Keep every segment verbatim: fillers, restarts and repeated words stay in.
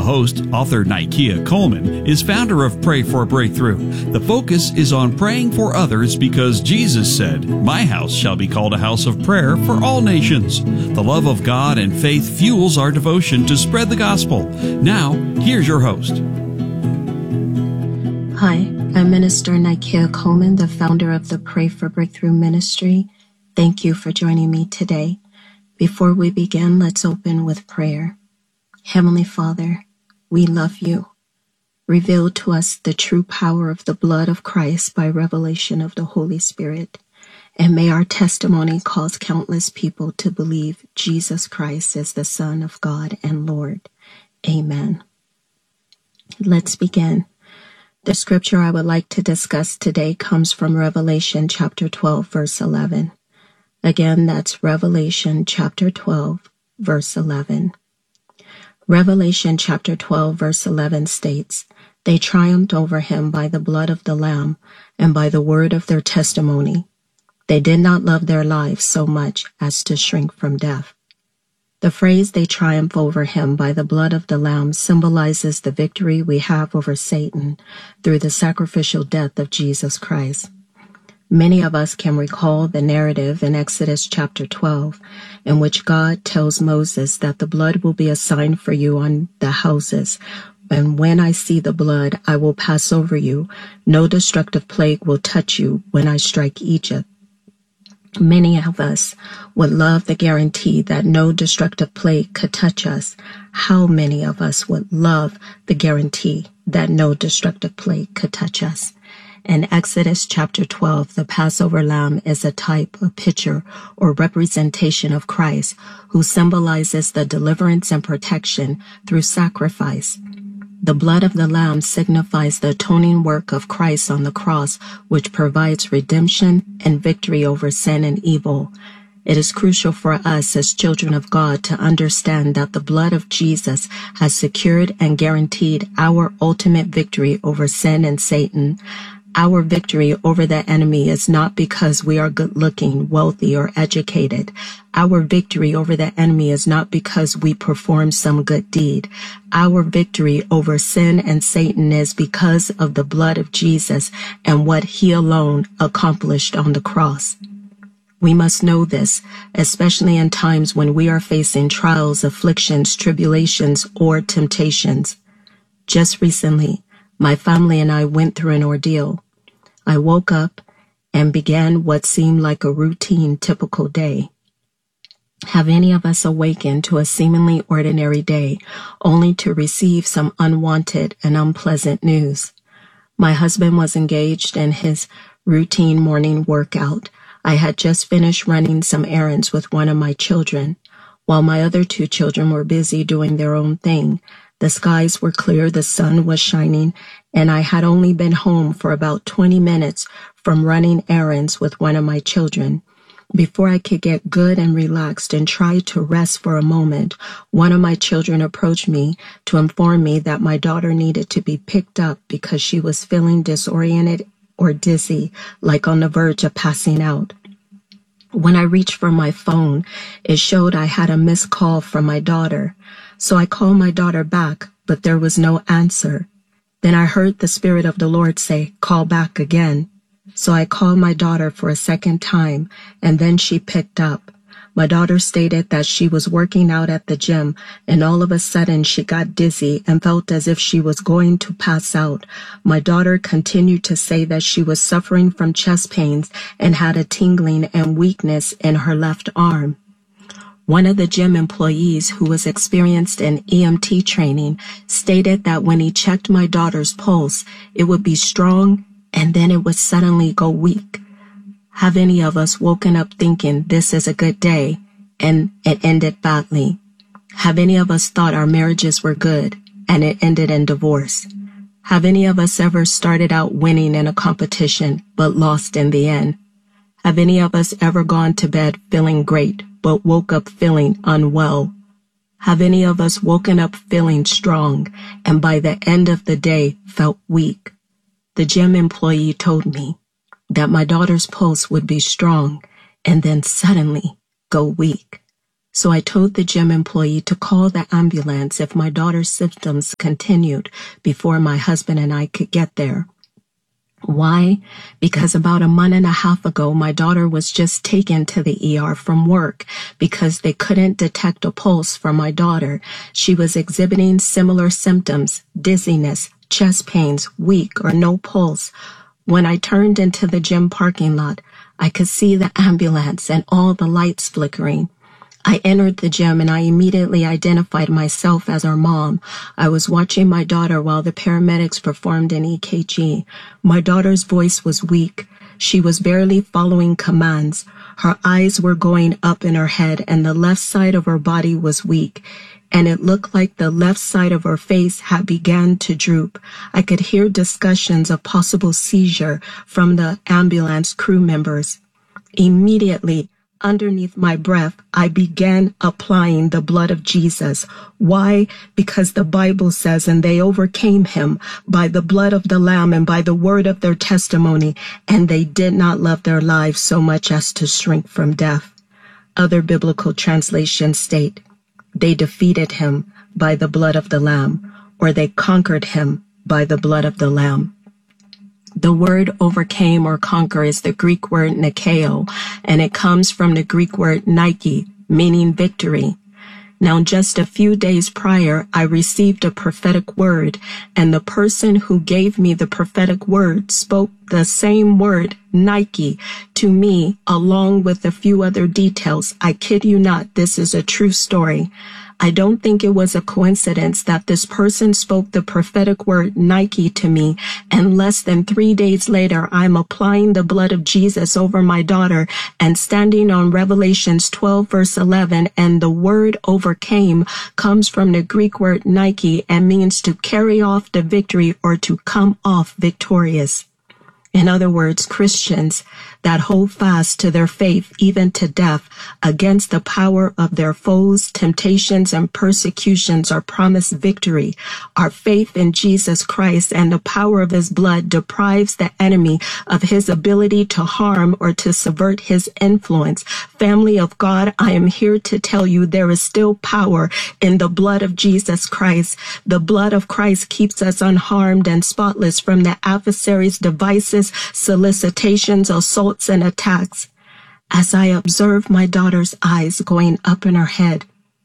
host, author Nikia Coleman, is founder of Pray for Breakthrough. The focus is on praying for others because Jesus said, "My house shall be called a house of prayer for all nations." The love of God and faith fuels our devotion to spread the gospel. Now, here's your host. Hi, I'm Minister Nikia Coleman, the founder of the Pray for Breakthrough Ministry. Thank you for joining me today. Before we begin, let's open with prayer. Heavenly Father, we love you. Reveal to us the true power of the blood of Christ by revelation of the Holy Spirit. And may our testimony cause countless people to believe Jesus Christ is the Son of God and Lord. Amen. Let's begin. The scripture I would like to discuss today comes from Revelation chapter twelve, verse eleven. Again, that's Revelation chapter twelve, verse eleven. Revelation chapter twelve, verse eleven states, "They triumphed over him by the blood of the Lamb and by the word of their testimony. They did not love their lives so much as to shrink from death." The phrase "they triumph over him by the blood of the Lamb" symbolizes the victory we have over Satan through the sacrificial death of Jesus Christ. Many of us can recall the narrative in Exodus chapter twelve, in which God tells Moses that the blood will be a sign for you on the houses, and when I see the blood, I will pass over you. No destructive plague will touch you when I strike Egypt. Many of us would love the guarantee that no destructive plague could touch us. How many of us would love the guarantee that no destructive plague could touch us? In Exodus chapter twelve, the Passover lamb is a type, a picture, or representation of Christ, who symbolizes the deliverance and protection through sacrifice. The blood of the lamb signifies the atoning work of Christ on the cross, which provides redemption and victory over sin and evil. It is crucial for us as children of God to understand that the blood of Jesus has secured and guaranteed our ultimate victory over sin and Satan. Our victory over the enemy is not because we are good-looking, wealthy, or educated. Our victory over the enemy is not because we perform some good deed. Our victory over sin and Satan is because of the blood of Jesus and what he alone accomplished on the cross. We must know this, especially in times when we are facing trials, afflictions, tribulations, or temptations. Just recently, my family and I went through an ordeal. I woke up and began what seemed like a routine, typical day. Have any of us awakened to a seemingly ordinary day only to receive some unwanted and unpleasant news? My husband was engaged in his routine morning workout. I had just finished running some errands with one of my children. While my other two children were busy doing their own thing, the skies were clear, the sun was shining, and I had only been home for about twenty minutes from running errands with one of my children. Before I could get good and relaxed and try to rest for a moment, one of my children approached me to inform me that my daughter needed to be picked up because she was feeling disoriented or dizzy, like on the verge of passing out. When I reached for my phone, it showed I had a missed call from my daughter. So I called my daughter back, but there was no answer. Then I heard the Spirit of the Lord say, "Call back again." So I called my daughter for a second time, and then she picked up. My daughter stated that she was working out at the gym, and all of a sudden she got dizzy and felt as if she was going to pass out. My daughter continued to say that she was suffering from chest pains and had a tingling and weakness in her left arm. One of the gym employees, who was experienced in E M T training, stated that when he checked my daughter's pulse, it would be strong and then it would suddenly go weak. Have any of us woken up thinking this is a good day and it ended badly? Have any of us thought our marriages were good and it ended in divorce? Have any of us ever started out winning in a competition but lost in the end? Have any of us ever gone to bed feeling great but woke up feeling unwell? Have any of us woken up feeling strong and by the end of the day felt weak? The gym employee told me that my daughter's pulse would be strong and then suddenly go weak. So I told the gym employee to call the ambulance if my daughter's symptoms continued before my husband and I could get there. Why? Because about a month and a half ago, my daughter was just taken to the E R from work because they couldn't detect a pulse for my daughter. She was exhibiting similar symptoms, dizziness, chest pains, weak or no pulse. When I turned into the gym parking lot, I could see the ambulance and all the lights flickering. I entered the gym and I immediately identified myself as her mom. I was watching my daughter while the paramedics performed an E K G. My daughter's voice was weak. She was barely following commands. Her eyes were going up in her head and the left side of her body was weak. And it looked like the left side of her face had begun to droop. I could hear discussions of possible seizure from the ambulance crew members. Immediately, underneath my breath, I began applying the blood of Jesus. Why? Because the Bible says, and they overcame him by the blood of the Lamb and by the word of their testimony, and they did not love their lives so much as to shrink from death. Other biblical translations state, they defeated him by the blood of the Lamb, or they conquered him by the blood of the Lamb. The word overcame or conquer is the Greek word nikeo, and it comes from the Greek word Nike, meaning victory. Now, just a few days prior, I received a prophetic word, and the person who gave me the prophetic word spoke the same word, Nike, to me, along with a few other details. I kid you not, this is a true story. I don't think it was a coincidence that this person spoke the prophetic word Nike to me, and less than three days later, I'm applying the blood of Jesus over my daughter and standing on Revelations twelve verse eleven, and the word overcame comes from the Greek word Nike and means to carry off the victory or to come off victorious. In other words, Christians that hold fast to their faith, even to death, against the power of their foes, temptations, and persecutions are promised victory. Our faith in Jesus Christ and the power of his blood deprives the enemy of his ability to harm or to subvert his influence. Family of God, I am here to tell you there is still power in the blood of Jesus Christ. The blood of Christ keeps us unharmed and spotless from the adversary's devices, solicitations, assaults, and attacks. As I observe my daughter's eyes going up in her head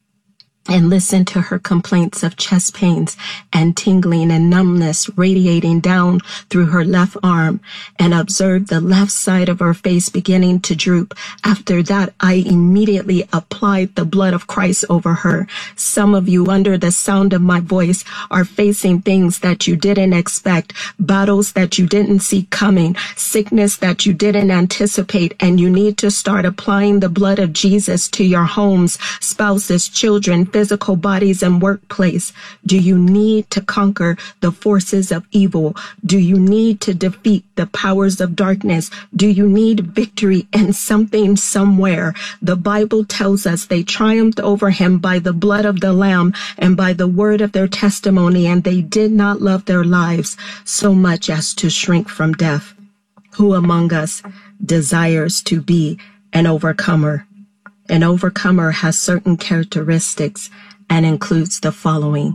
and listen to her complaints of chest pains and tingling and numbness radiating down through her left arm, and observe the left side of her face beginning to droop. After that, I immediately applied the blood of Christ over her. Some of you, under the sound of my voice, are facing things that you didn't expect, battles that you didn't see coming, sickness that you didn't anticipate, and you need to start applying the blood of Jesus to your homes, spouses, children, physical bodies, and workplace. Do you need to conquer the forces of evil? Do you need to defeat the powers of darkness? Do you need victory in something somewhere? The Bible tells us they triumphed over him by the blood of the Lamb and by the word of their testimony, and they did not love their lives so much as to shrink from death. Who among us desires to be an overcomer? An overcomer has certain characteristics and includes the following.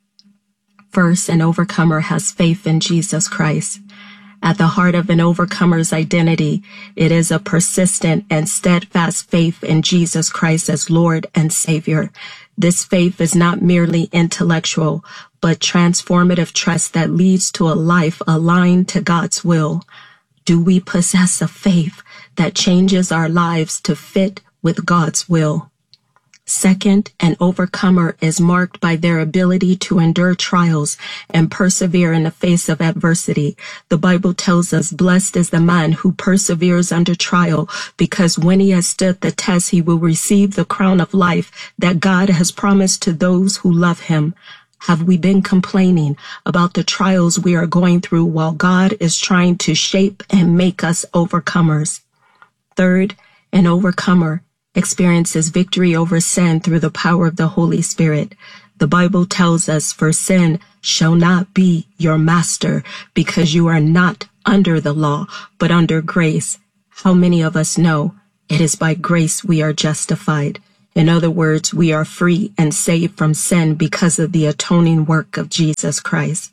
First, an overcomer has faith in Jesus Christ. At the heart of an overcomer's identity, it is a persistent and steadfast faith in Jesus Christ as Lord and Savior. This faith is not merely intellectual, but transformative trust that leads to a life aligned to God's will. Do we possess a faith that changes our lives to fit with God's will? Second, an overcomer is marked by their ability to endure trials and persevere in the face of adversity. The Bible tells us, blessed is the man who perseveres under trial, because when he has stood the test, he will receive the crown of life that God has promised to those who love him. Have we been complaining about the trials we are going through while God is trying to shape and make us overcomers? Third, an overcomer experiences victory over sin through the power of the Holy Spirit. The Bible tells us, for sin shall not be your master, because you are not under the law, but under grace. How many of us know it is by grace we are justified? In other words, we are free and saved from sin because of the atoning work of Jesus Christ.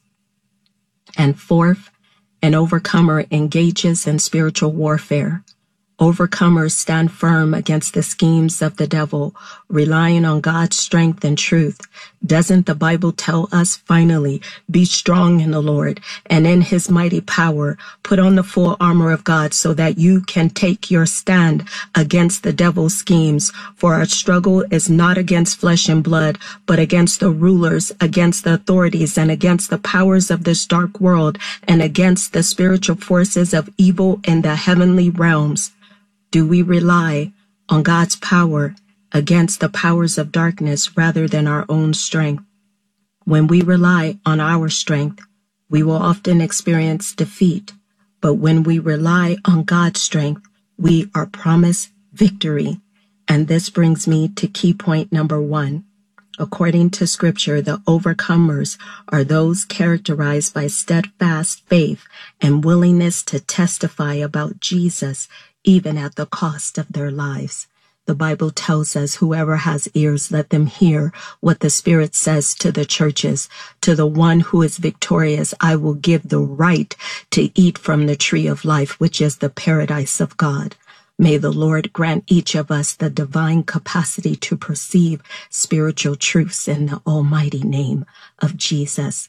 And fourth, an overcomer engages in spiritual warfare. Overcomers stand firm against the schemes of the devil, relying on God's strength and truth. Doesn't the Bible tell us, finally, be strong in the Lord and in his mighty power, put on the full armor of God so that you can take your stand against the devil's schemes? For our struggle is not against flesh and blood, but against the rulers, against the authorities, and against the powers of this dark world, and against the spiritual forces of evil in the heavenly realms. Do we rely on God's power against the powers of darkness rather than our own strength? When we rely on our strength, we will often experience defeat. But when we rely on God's strength, we are promised victory. And this brings me to key point number one. According to Scripture, the overcomers are those characterized by steadfast faith and willingness to testify about Jesus, even at the cost of their lives. The Bible tells us, whoever has ears, let them hear what the Spirit says to the churches. To the one who is victorious, I will give the right to eat from the tree of life, which is the paradise of God. May the Lord grant each of us the divine capacity to perceive spiritual truths in the almighty name of Jesus.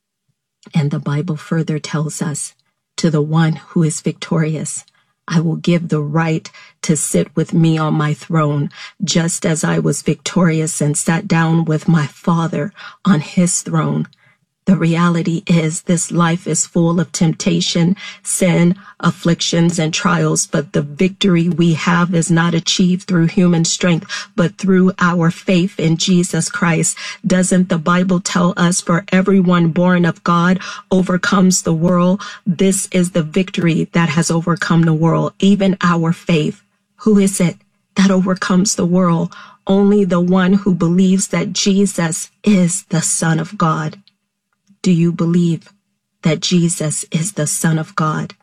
And the Bible further tells us, to the one who is victorious, I will give the right to sit with me on my throne, just as I was victorious and sat down with my Father on his throne. The reality is this life is full of temptation, sin, afflictions, and trials, but the victory we have is not achieved through human strength, but through our faith in Jesus Christ. Doesn't the Bible tell us, for everyone born of God overcomes the world? This is the victory that has overcome the world, even our faith. Who is it that overcomes the world? Only the one who believes that Jesus is the Son of God. Do you believe that Jesus is the Son of God?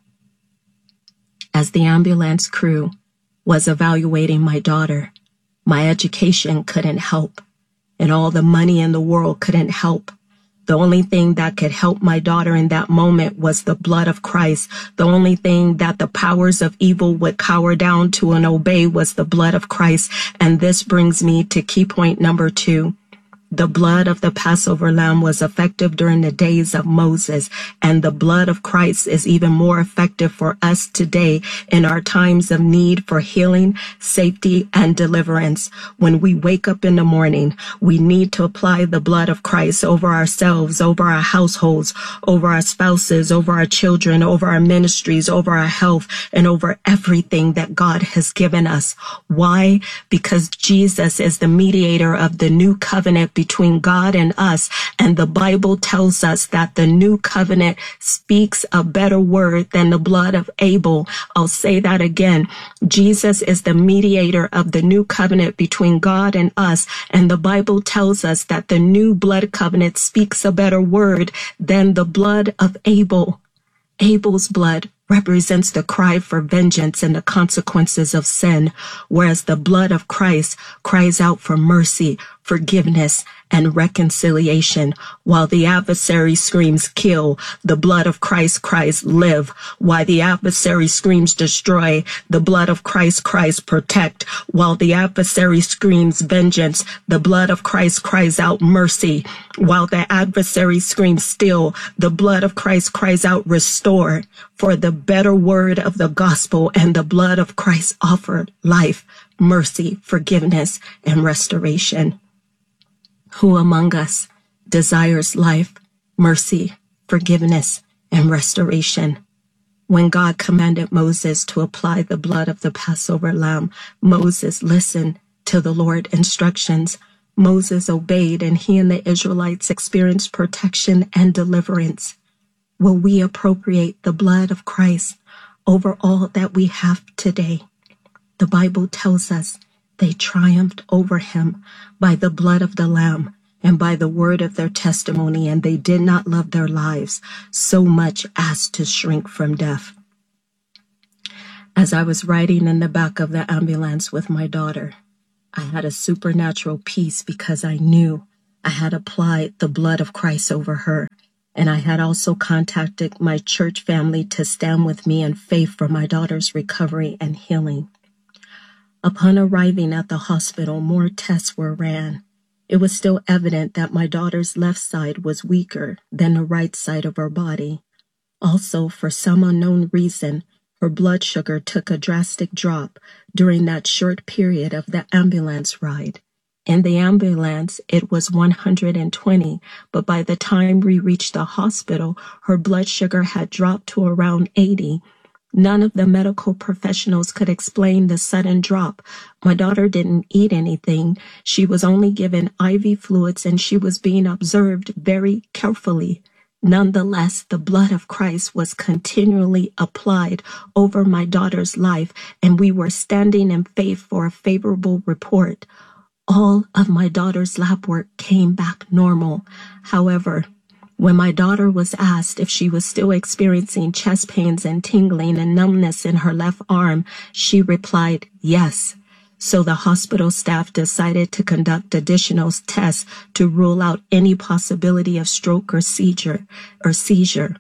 As the ambulance crew was evaluating my daughter, my education couldn't help, and all the money in the world couldn't help. The only thing that could help my daughter in that moment was the blood of Christ. The only thing that the powers of evil would cower down to and obey was the blood of Christ. And this brings me to key point number two. The blood of the Passover lamb was effective during the days of Moses, and the blood of Christ is even more effective for us today in our times of need for healing, safety, and deliverance. When we wake up in the morning, we need to apply the blood of Christ over ourselves, over our households, over our spouses, over our children, over our ministries, over our health, and over everything that God has given us. Why? Because Jesus is the mediator of the new covenant between God and us. And the Bible tells us that the new covenant speaks a better word than the blood of Abel. I'll say that again. Jesus is the mediator of the new covenant between God and us. And the Bible tells us that the new blood covenant speaks a better word than the blood of Abel. Abel's blood represents the cry for vengeance and the consequences of sin, whereas the blood of Christ cries out for mercy, forgiveness, and reconciliation. While the adversary screams kill, the blood of Christ cries live. While the adversary screams destroy, the blood of Christ cries protect. While the adversary screams vengeance, the blood of Christ cries out mercy. While the adversary screams steal, the blood of Christ cries out restore. For the better word of the gospel and the blood of Christ offered life, mercy, forgiveness, and restoration. Who among us desires life, mercy, forgiveness, and restoration? When God commanded Moses to apply the blood of the Passover lamb, Moses listened to the Lord's instructions. Moses obeyed, and he and the Israelites experienced protection and deliverance. Will we appropriate the blood of Christ over all that we have today? The Bible tells us they triumphed over him by the blood of the Lamb and by the word of their testimony, and they did not love their lives so much as to shrink from death. As I was riding in the back of the ambulance with my daughter, I had a supernatural peace because I knew I had applied the blood of Christ over her. And I had also contacted my church family to stand with me in faith for my daughter's recovery and healing. Upon arriving at the hospital, more tests were ran. It was still evident that my daughter's left side was weaker than the right side of her body. Also, for some unknown reason, her blood sugar took a drastic drop during that short period of the ambulance ride. In the ambulance, it was one hundred twenty, but by the time we reached the hospital, her blood sugar had dropped to around eighty. None of the medical professionals could explain the sudden drop. My daughter didn't eat anything. She was only given I V fluids and she was being observed very carefully. Nonetheless, the blood of Christ was continually applied over my daughter's life, and we were standing in faith for a favorable report. All of my daughter's lab work came back normal. However, when my daughter was asked if she was still experiencing chest pains and tingling and numbness in her left arm, she replied, yes. So the hospital staff decided to conduct additional tests to rule out any possibility of stroke or seizure or seizure.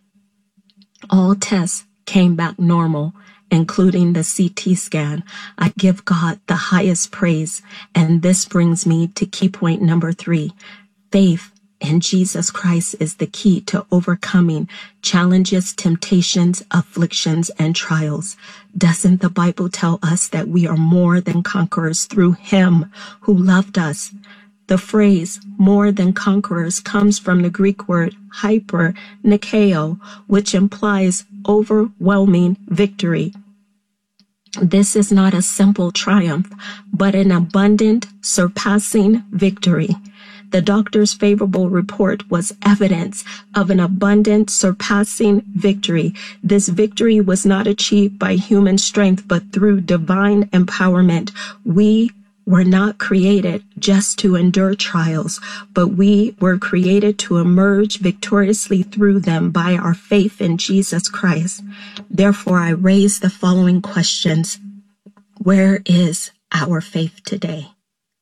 All tests came back normal, including the C T scan. I give God the highest praise, and this brings me to key point number three. Faith in Jesus Christ is the key to overcoming challenges, temptations, afflictions, and trials. Doesn't the Bible tell us that we are more than conquerors through Him who loved us? The phrase more than conquerors comes from the Greek word hyper nikeo, which implies overwhelming victory. This is not a simple triumph, but an abundant, surpassing victory. The doctor's favorable report was evidence of an abundant, surpassing victory. This victory was not achieved by human strength, but through divine empowerment. We were not created just to endure trials, but we were created to emerge victoriously through them by our faith in Jesus Christ. Therefore, I raise the following questions. Where is our faith today?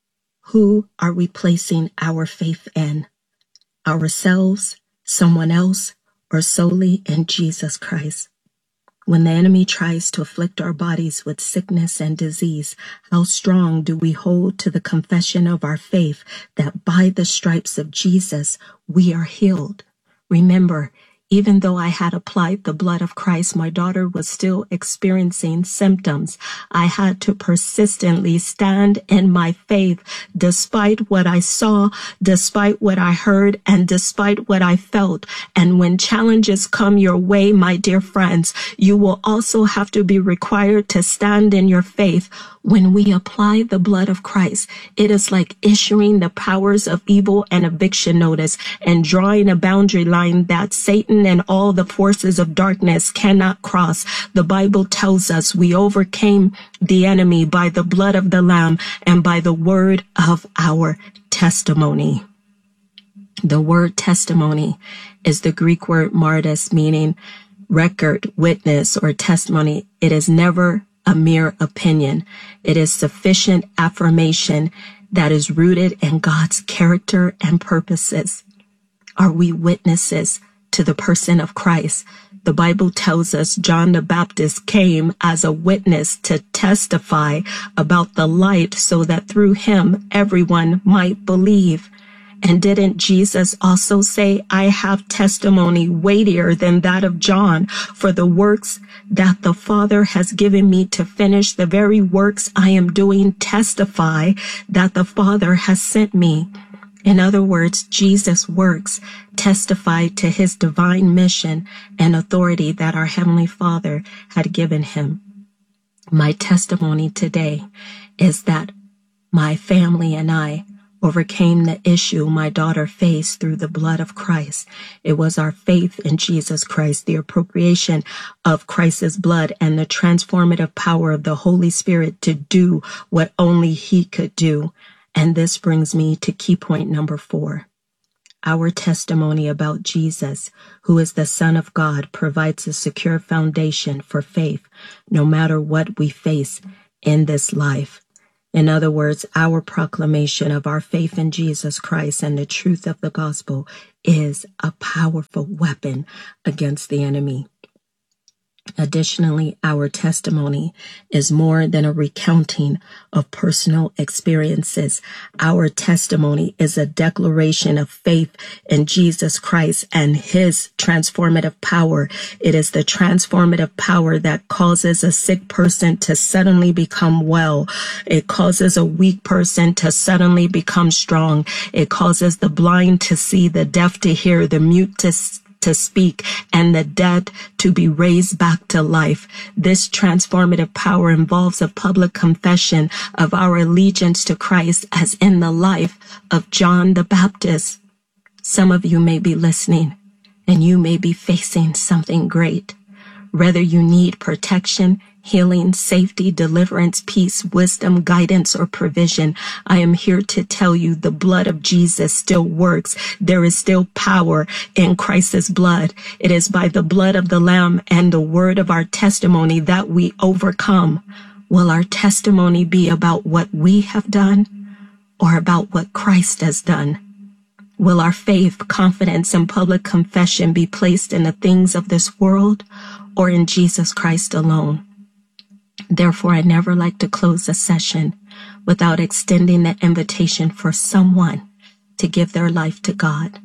Who are we placing our faith in? Ourselves, someone else, or solely in Jesus Christ? When the enemy tries to afflict our bodies with sickness and disease, how strong do we hold to the confession of our faith that by the stripes of Jesus we are healed? Remember, even though I had applied the blood of Christ, my daughter was still experiencing symptoms. I had to persistently stand in my faith despite what I saw, despite what I heard, and despite what I felt. And when challenges come your way, my dear friends, you will also have to be required to stand in your faith. When we apply the blood of Christ, it is like issuing the powers of evil an eviction notice and drawing a boundary line that Satan and all the forces of darkness cannot cross. The Bible tells us we overcame the enemy by the blood of the Lamb and by the word of our testimony. The word testimony is the Greek word martis, meaning record, witness, or testimony. It is never a mere opinion. It is sufficient affirmation that is rooted in God's character and purposes. Are we witnesses to the person of Christ? The Bible tells us John the Baptist came as a witness to testify about the light so that through him everyone might believe. And didn't Jesus also say, I have testimony weightier than that of John, for the works that the Father has given me to finish, the very works I am doing testify that the Father has sent me. In other words, Jesus' works testified to his divine mission and authority that our Heavenly Father had given him. My testimony today is that my family and I overcame the issue my daughter faced through the blood of Christ. It was our faith in Jesus Christ, the appropriation of Christ's blood, and the transformative power of the Holy Spirit to do what only He could do. And this brings me to key point number four. Our testimony about Jesus, who is the Son of God, provides a secure foundation for faith, no matter what we face in this life. In other words, our proclamation of our faith in Jesus Christ and the truth of the gospel is a powerful weapon against the enemy. Additionally, our testimony is more than a recounting of personal experiences. Our testimony is a declaration of faith in Jesus Christ and his transformative power. It is the transformative power that causes a sick person to suddenly become well. It causes a weak person to suddenly become strong. It causes the blind to see, the deaf to hear, the mute to to speak, and the dead to be raised back to life. This transformative power involves a public confession of our allegiance to Christ, as in the life of John the Baptist. Some of you may be listening, and you may be facing something great. Whether you need protection, healing, safety, deliverance, peace, wisdom, guidance, or provision, I am here to tell you the blood of Jesus still works. There is still power in Christ's blood. It is by the blood of the Lamb and the word of our testimony that we overcome. Will our testimony be about what we have done or about what Christ has done? Will our faith, confidence, and public confession be placed in the things of this world or in Jesus Christ alone? Therefore, I never like to close a session without extending the invitation for someone to give their life to God.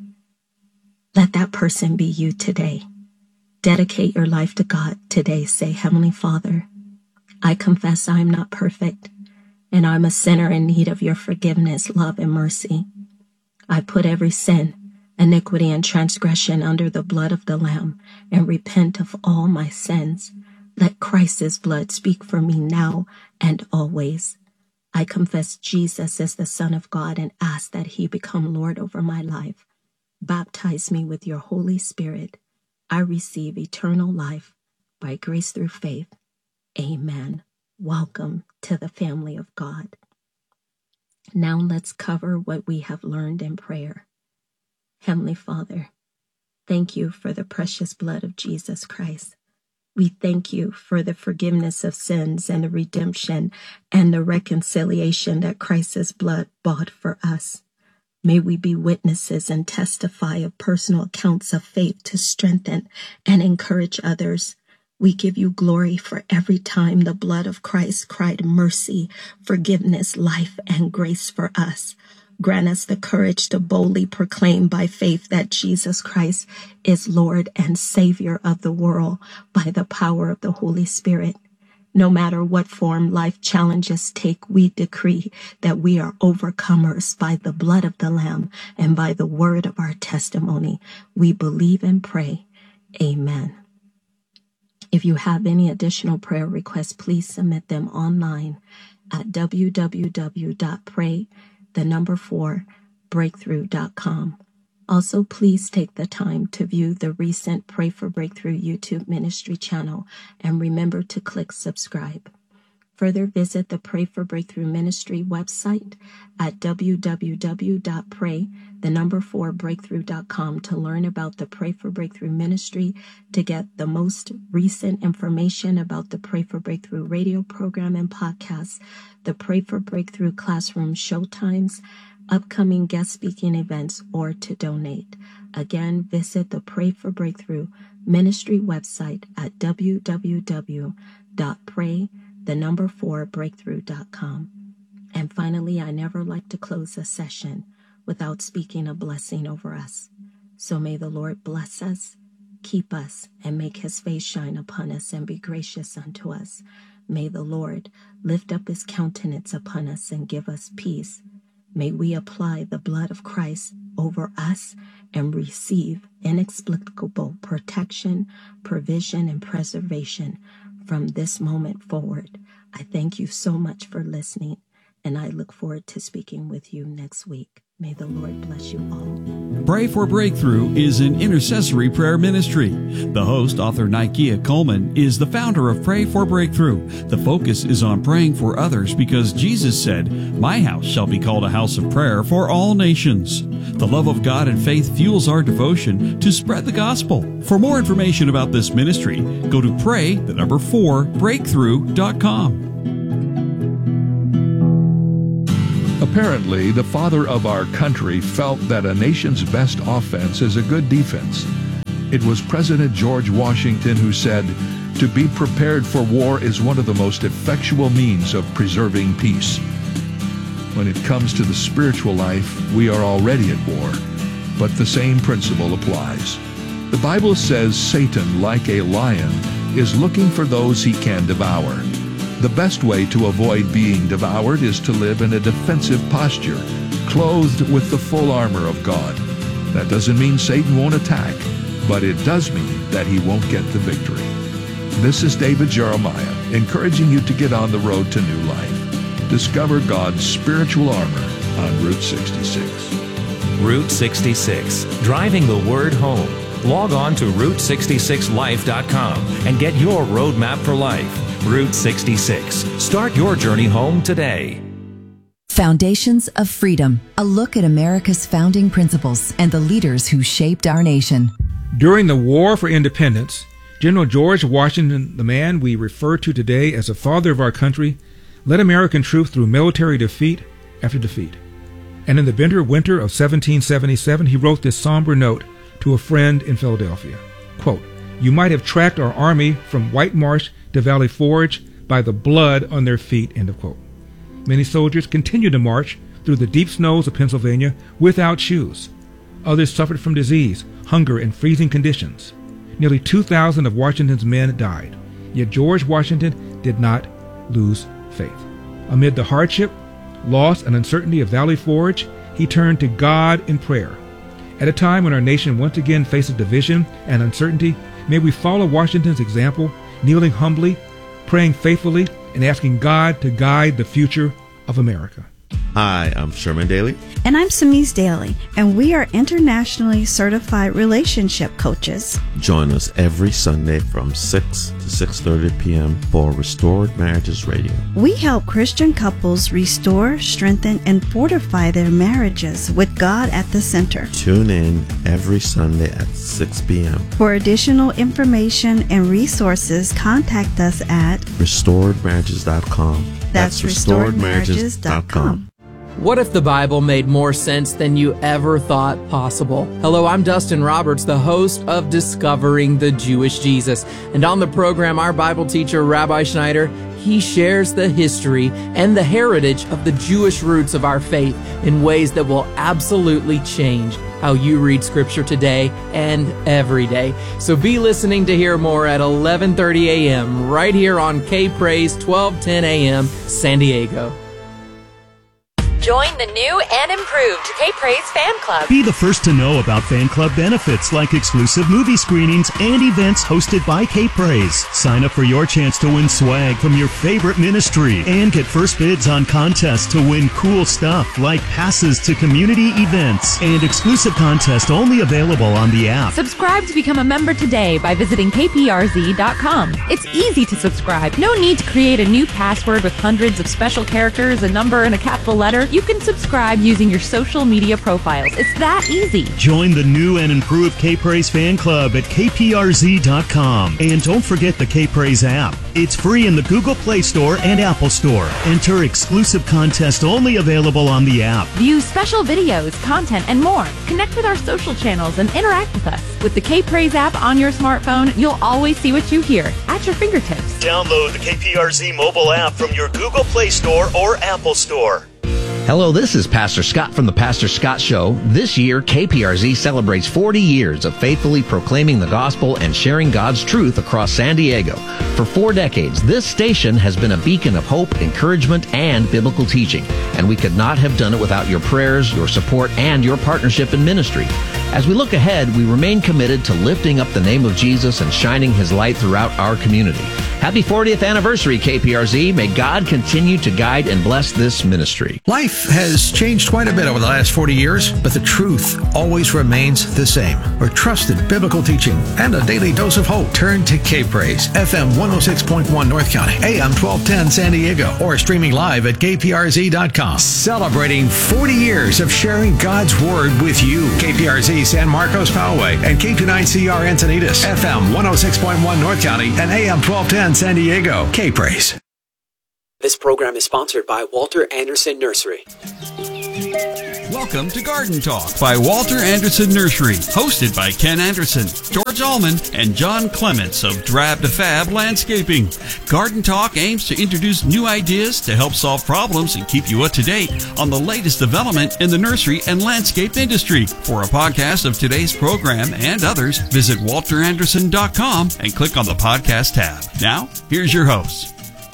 Let that person be you today. Dedicate your life to God today. Say, Heavenly Father, I confess I am not perfect, and I'm a sinner in need of your forgiveness, love, and mercy. I put every sin, iniquity, and transgression under the blood of the Lamb and repent of all my sins. Let Christ's blood speak for me now and always. I confess Jesus is the Son of God and ask that he become Lord over my life. Baptize me with your Holy Spirit. I receive eternal life by grace through faith. Amen. Welcome to the family of God. Now let's cover what we have learned in prayer. Heavenly Father, thank you for the precious blood of Jesus Christ. We thank you for the forgiveness of sins and the redemption and the reconciliation that Christ's blood bought for us. May we be witnesses and testify of personal accounts of faith to strengthen and encourage others. We give you glory for every time the blood of Christ cried mercy, forgiveness, life, and grace for us. Grant us the courage to boldly proclaim by faith that Jesus Christ is Lord and Savior of the world by the power of the Holy Spirit. No matter what form life challenges take, we decree that we are overcomers by the blood of the Lamb and by the word of our testimony. We believe and pray. Amen. If you have any additional prayer requests, please submit them online at w w w dot pray the number four breakthrough dot com. Also, please take the time to view the recent Pray for Breakthrough YouTube ministry channel and remember to click subscribe. Further, visit the Pray for Breakthrough ministry website at w w w dot pray the number four breakthrough dot com to learn about the Pray for Breakthrough ministry, to get the most recent information about the Pray for Breakthrough radio program and podcasts, the Pray for Breakthrough classroom showtimes, upcoming guest speaking events, or to donate. Again, visit the Pray for Breakthrough ministry website at w w w dot pray the number four breakthrough dot com. And finally, I never like to close a session without speaking a blessing over us. So may the Lord bless us, keep us, and make his face shine upon us and be gracious unto us. May the Lord lift up his countenance upon us and give us peace. May we apply the blood of Christ over us and receive inexplicable protection, provision, and preservation from this moment forward. I thank you so much for listening, and I look forward to speaking with you next week. May the Lord bless you all. Pray for Breakthrough is an intercessory prayer ministry. The host, author Nikia Coleman, is the founder of Pray for Breakthrough. The focus is on praying for others because Jesus said, "My house shall be called a house of prayer for all nations." The love of God and faith fuels our devotion to spread the gospel. For more information about this ministry, go to pray the number four breakthrough dot com. Apparently, the father of our country felt that a nation's best offense is a good defense. It was President George Washington who said, "To be prepared for war is one of the most effectual means of preserving peace." When it comes to the spiritual life, we are already at war, but the same principle applies. The Bible says Satan, like a lion, is looking for those he can devour. The best way to avoid being devoured is to live in a defensive posture, clothed with the full armor of God. That doesn't mean Satan won't attack, but it does mean that he won't get the victory. This is David Jeremiah, encouraging you to get on the road to new life. Discover God's spiritual armor on Route sixty-six. Route sixty-six, driving the word home. Log on to route sixty-six life dot com and get your roadmap for life. Route sixty-six. Start your journey home today. Foundations of Freedom, a look at America's founding principles and the leaders who shaped our nation. During the War for Independence, General George Washington, the man we refer to today as the father of our country, led American troops through military defeat after defeat. And in the bitter winter of seventeen seventy-seven, he wrote this somber note to a friend in Philadelphia. Quote, "You might have tracked our army from White Marsh to Valley Forge by the blood on their feet," end of quote. Many soldiers continued to march through the deep snows of Pennsylvania without shoes. Others suffered from disease, hunger, and freezing conditions. Nearly two thousand of Washington's men died. Yet George Washington did not lose faith. Amid the hardship, loss, and uncertainty of Valley Forge, he turned to God in prayer. At a time when our nation once again faces division and uncertainty, may we follow Washington's example, kneeling humbly, praying faithfully, and asking God to guide the future of America. Hi, I'm Sherman Daly. And I'm Samise Daly, and we are internationally certified relationship coaches. Join us every Sunday from six to six thirty p.m. for Restored Marriages Radio. We help Christian couples restore, strengthen, and fortify their marriages with God at the center. Tune in every Sunday at six p.m. For additional information and resources, contact us at restored marriages dot com. That's restored marriages dot com. What if the Bible made more sense than you ever thought possible? Hello, I'm Dustin Roberts, the host of Discovering the Jewish Jesus. And on the program, our Bible teacher, Rabbi Schneider, he shares the history and the heritage of the Jewish roots of our faith in ways that will absolutely change how you read Scripture today and every day. So be listening to hear more at eleven thirty a.m. right here on K-Praise, twelve ten a.m. San Diego. Join the new and improved K-Praise Fan Club. Be the first to know about fan club benefits like exclusive movie screenings and events hosted by K-Praise. Sign up for your chance to win swag from your favorite ministry and get first bids on contests to win cool stuff like passes to community events and exclusive contests only available on the app. Subscribe to become a member today by visiting K P R Z dot com. It's easy to subscribe. No need to create a new password with hundreds of special characters, a number, and a capital letter. You can subscribe using your social media profiles. It's that easy. Join the new and improved K-Praise Fan Club at K P R Z dot com. And don't forget the K-Praise app. It's free in the Google Play Store and Apple Store. Enter exclusive contests only available on the app. View special videos, content, and more. Connect with our social channels and interact with us. With the K-Praise app on your smartphone, you'll always see what you hear at your fingertips. Download the K P R Z mobile app from your Google Play Store or Apple Store. Hello, this is Pastor Scott from the Pastor Scott Show. This year, K P R Z celebrates forty years of faithfully proclaiming the gospel and sharing God's truth across San Diego. For four decades, this station has been a beacon of hope, encouragement, and biblical teaching. And we could not have done it without your prayers, your support, and your partnership in ministry. As we look ahead, we remain committed to lifting up the name of Jesus and shining his light throughout our community. Happy fortieth anniversary, K P R Z. May God continue to guide and bless this ministry. Life has changed quite a bit over the last forty years, but the truth always remains the same. For trusted biblical teaching and a daily dose of hope, turn to K-Praise, F M one oh six point one North County, A M twelve ten San Diego, or streaming live at K P R Z dot com. Celebrating forty years of sharing God's Word with you. K P R Z San Marcos Poway and K two nine C R Encinitas, F M one oh six point one North County and A M twelve ten San Diego. K-Praise. This program is sponsored by Walter Anderson Nursery. Welcome to Garden Talk by Walter Anderson Nursery, hosted by Ken Anderson, George Allman, and John Clements of Drab to Fab Landscaping. Garden Talk aims to introduce new ideas to help solve problems and keep you up to date on the latest development in the nursery and landscape industry. For a podcast of today's program and others, visit walter anderson dot com and click on the podcast tab. Now, here's your host.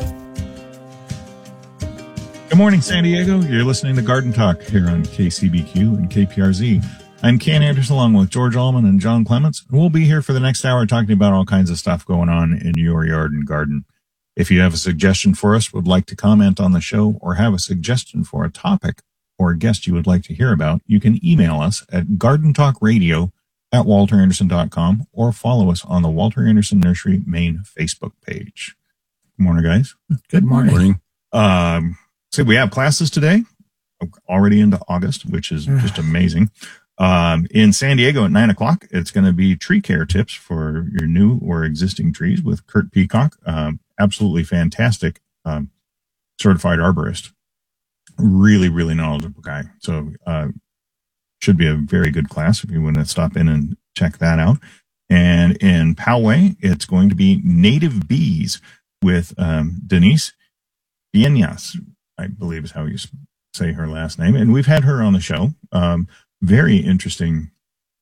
Good morning, San Diego. You're listening to Garden Talk here on K C B Q and K P R Z. I'm Ken Anderson along with George Allman and John Clements. And we'll be here for the next hour talking about all kinds of stuff going on in your yard and garden. If you have a suggestion for us, would like to comment on the show, or have a suggestion for a topic or a guest you would like to hear about, you can email us at gardentalkradio at walter anderson dot com or follow us on the Walter Anderson Nursery main Facebook page. Good morning, guys. Good morning. morning. Um, So we have classes today, already into August, which is just amazing. Um, in San Diego at nine o'clock, it's going to be tree care tips for your new or existing trees with Kurt Peacock. Um, absolutely fantastic, um, certified arborist. Really, really knowledgeable guy. So, uh, should be a very good class if you want to stop in and check that out. And in Poway, it's going to be native bees with, um, Denise Vienas, I believe is how you say her last name. And we've had her on the show. Um, very interesting,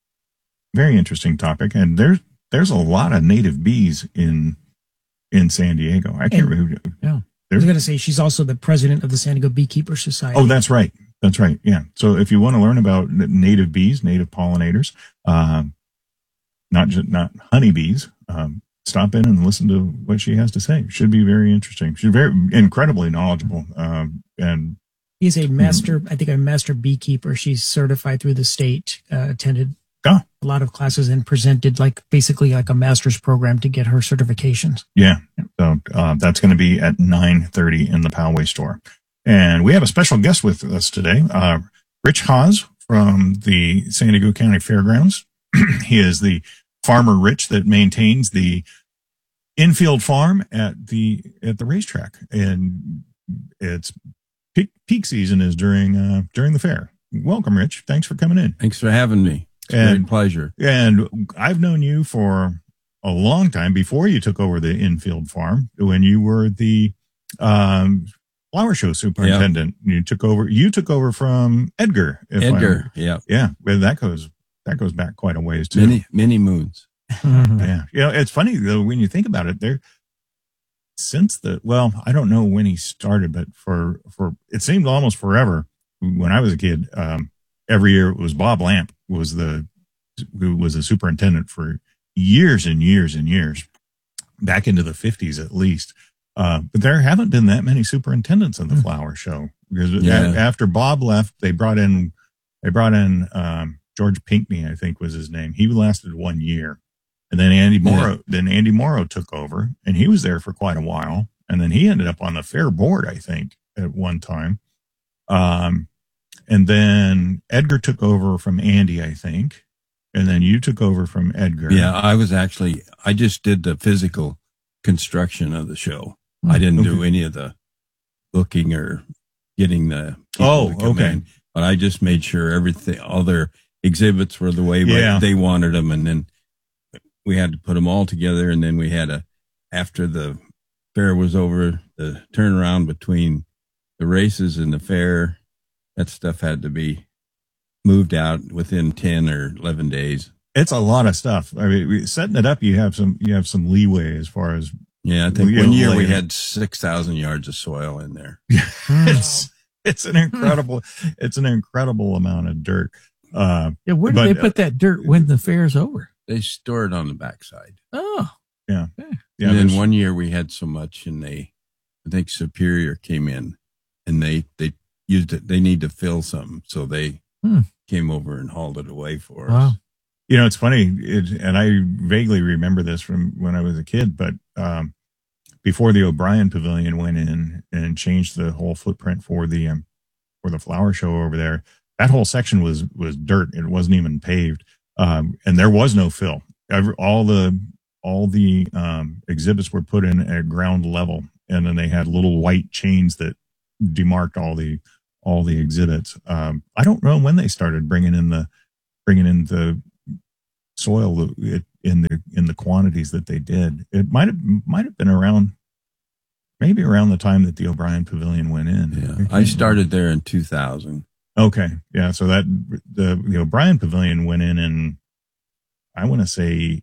very interesting topic. And there's, there's a lot of native bees in, in San Diego. I can't remember. Yeah. I was going to say, she's also the president of the San Diego Beekeeper Society. Oh, that's right. That's right. Yeah. So if you want to learn about native bees, native pollinators, um, not just, not honeybees, um, stop in and listen to what she has to say. Should be very interesting. She's very incredibly knowledgeable. Um, and he's a master, I think a master beekeeper. She's certified through the state, uh, attended oh. a lot of classes and presented like basically like a master's program to get her certifications. Yeah. So, uh, that's going to be at nine thirty in the Poway store. And we have a special guest with us today, uh, Rich Haas from the San Diego County Fairgrounds. He is the Farmer Rich that maintains the infield farm at the at the racetrack, and it's peak, peak season is during uh, during the fair. Welcome, Rich. Thanks for coming in. Thanks for having me. It's a and, great pleasure. And I've known you for a long time before you took over the infield farm, when you were the um, flower show superintendent. Yep. You took over. You took over from Edgar. Edgar. Yeah. Yeah. Well, that goes. That goes back quite a ways too. Many, many moons. Yeah. You know, it's funny though, when you think about it, there, since the, well, I don't know when he started, but for, for, it seemed almost forever when I was a kid. Um, every year it was Bob Lamp was the, who was the superintendent for years and years and years, back into the fifties at least. Uh, but there haven't been that many superintendents in the flower show, because Yeah. a, after Bob left, they brought in, they brought in, um, George Pinkney, I think was his name. He lasted one year. And then Andy Morrow, yeah. then Andy Morrow took over, and he was there for quite a while. And then he ended up on the fair board, I think, at one time. Um, and then Edgar took over from Andy, I think. And then you took over from Edgar. Yeah, I was actually, I just did the physical construction of the show. Mm-hmm. I didn't okay. do any of the booking or getting the people oh, to come okay. in. But I just made sure everything, all their exhibits were the way yeah. they wanted them, and then we had to put them all together, and then we had a, after the fair was over, the turnaround between the races and the fair, that stuff had to be moved out within ten or eleven days. It's a lot of stuff. I mean, setting it up, you have some, you have some leeway as far as. Yeah, I think one year we had six thousand yards of soil in there. it's, it's an incredible, it's an incredible amount of dirt. Uh, yeah, where do but, they put that dirt when the fair's over? They store it on the backside. Oh, yeah, yeah. And then one year we had so much, and they, I think Superior came in, and they they used it. They need to fill something, so they hmm. came over and hauled it away for wow. us. You know, it's funny, it, and I vaguely remember this from when I was a kid, but um, before the O'Brien Pavilion went in and changed the whole footprint for the um, for the flower show over there. That whole section was, was dirt. It wasn't even paved. Um, and there was no fill. Every, all the, all the, um, exhibits were put in at ground level. and then they had little white chains that demarked all the all the exhibits. Um, I don't know when they started bringing in the bringing in the soil in the in the quantities that they did. It might have might have been around maybe around the time that the O'Brien Pavilion went in. Yeah, I started there in two thousand. Okay, yeah. So that the the O'Brien Pavilion went in in I want to say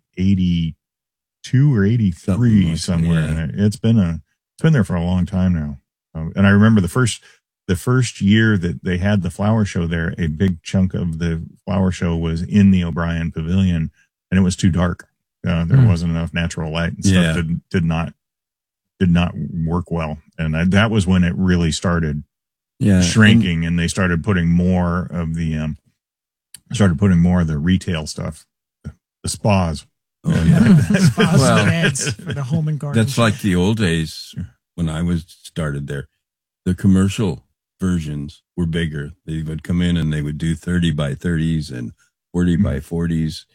eighty-two or eighty-three like somewhere. Yeah. And it's been a it's been there for a long time now. Um, and I remember the first the first year that they had the flower show there, a big chunk of the flower show was in the O'Brien Pavilion, and it was too dark. Uh, there mm. wasn't enough natural light, and stuff yeah. did did not did not work well. And I, that was when it really started yeah. shrinking, and, and they started putting more of the um, started putting more of the retail stuff, the, the spas. Oh, yeah. Spas well, and ads for the home and garden. That's like the old days when I was started there. The commercial versions were bigger. They would come in and they would do thirty by thirties and forty by forties.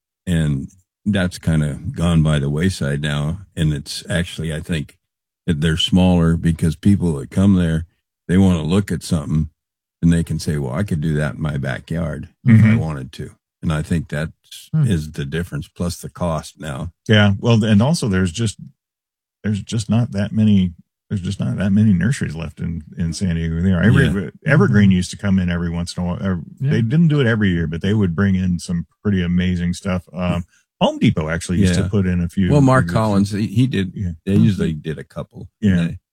And that's kind of gone by the wayside now. And it's actually, I think that they're smaller because people that come there, they want to look at something and they can say, well, I could do that in my backyard mm-hmm. if I wanted to. And I think that mm. is the difference, plus the cost now. Yeah. Well, and also there's just, there's just not that many There's just not that many nurseries left in, in San Diego. There, every yeah. Evergreen used to come in every once in a while. Yeah. They didn't do it every year, but they would bring in some pretty amazing stuff. Um, Home Depot actually used yeah. to put in a few. Well, Mark Collins, he, he did. Yeah. They usually did a couple. Yeah. They,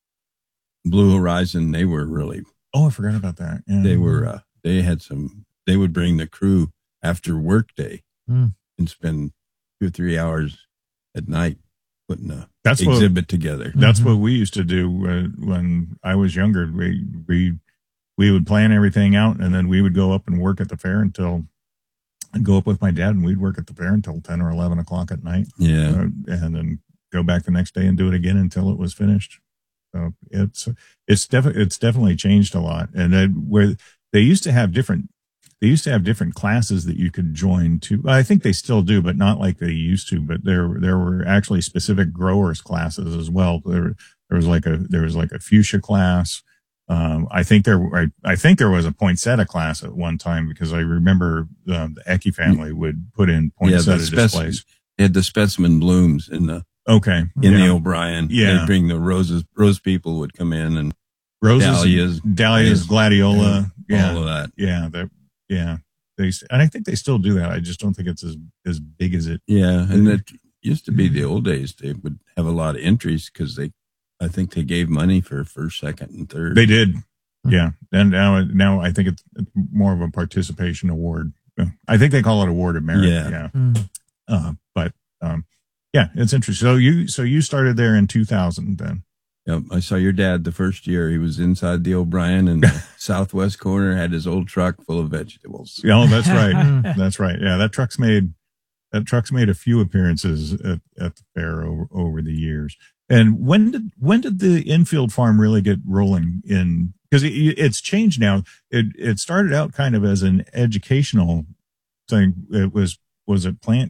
Blue Horizon, they were really. Oh, I forgot about that. Yeah. They were. Uh, they had some. They would bring the crew after work day mm. and spend two or three hours at night putting a that's exhibit what, together. That's mm-hmm. what we used to do uh, when I was younger. We we we would plan everything out, and then we would go up and work at the fair until I'd go up with my dad, and we'd work at the fair until ten or eleven o'clock at night. Yeah, uh, and then go back the next day and do it again until it was finished. So it's it's definitely it's definitely changed a lot, and it, where they used to have different. They used to have different classes that you could join to. I think they still do, but not like they used to. But there, there were actually specific growers classes as well. There, there was like a, there was like a fuchsia class. Um, I think there, I, I think there was a poinsettia class at one time because I remember um, the Ecke family would put in poinsettia yeah, displays. They had the specimen blooms in the okay in yeah. the O'Brien. Yeah, they'd bring the roses. Rose people would come in and roses, dahlias, dahlias, gladiola, yeah, all of that. Yeah, that. Yeah, they and I think they still do that. I just don't think it's as as big as it. Yeah, and it used to be the old days. They would have a lot of entries because they, I think they gave money for first, second, and third. They did, yeah. And now now I think it's more of a participation award. I think they call it award of merit. Yeah, yeah. Mm. Uh, but um, yeah, it's interesting. So you so you started there in two thousand then. Yep, I saw your dad the first year. He was inside the O'Brien in the southwest corner, had his old truck full of vegetables. Oh, that's right. That's right. Yeah, that truck's made that truck's made a few appearances at, at the fair over, over the years. And when did when did the infield farm really get rolling in? Because it, it's changed now. It it started out kind of as an educational thing. It was was it plant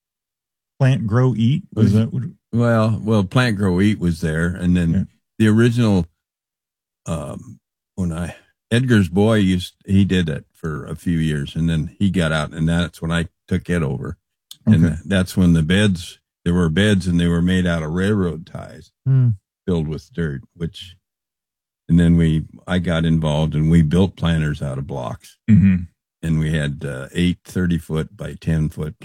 plant grow eat? Was that what? Well, well, Plant Grow Eat was there, and then yeah. the original, um, when I Edgar's boy used, he did it for a few years, and then he got out, and that's when I took it over, okay. and that's when the beds there were beds, and they were made out of railroad ties mm. filled with dirt, which, and then we I got involved, and we built planters out of blocks, mm-hmm. and we had uh, eight thirty foot by ten foot,